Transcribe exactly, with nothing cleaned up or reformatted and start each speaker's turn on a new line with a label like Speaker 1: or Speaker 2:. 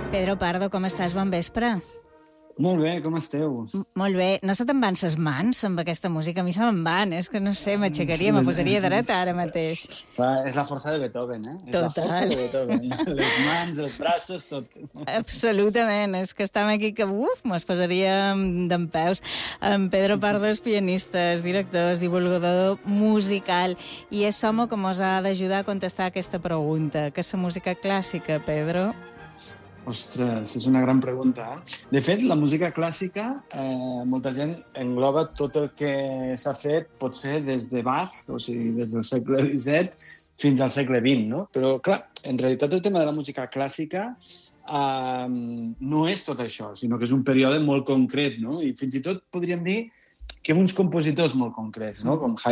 Speaker 1: Pedro Pardo, com estàs? Bon vespre.
Speaker 2: Molt bé, com esteu?
Speaker 1: M Molt bé. No se te'n van ses mans amb aquesta música? A mi se me'n van, és que no sé, m'aixecaria, me posaria dret ara mateix.
Speaker 2: Clar, és la força de Beethoven, eh? És
Speaker 1: Total.
Speaker 2: la força de Beethoven. Les mans, els braços, tot.
Speaker 1: Absolutament, és que estem aquí que, uf, mos posaria dempeus. En Pedro Pardo és pianista, és director, és divulgador musical, i és Somo que mos ha d'ajudar a contestar aquesta pregunta. Què és la música clàssica, Pedro?
Speaker 2: Ostres, és una gran pregunta. Eh? De fet, la música clàssica, eh, molta gent engloba tot el que s'ha fet, potser des de Bach, o sigui, des del segle disset fins al segle vint, no? Però, clar, en realitat el tema de la música clàssica eh, no és tot això, sinó que és un període molt concret, no? I fins i tot podríem dir que uns compositors molt concrets, no? Com